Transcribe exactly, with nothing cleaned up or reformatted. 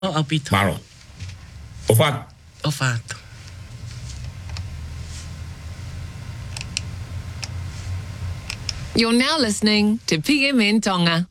Ho capito. Marlon. Ho fatto? Ho fatto. You're now listening to P M N Tonga.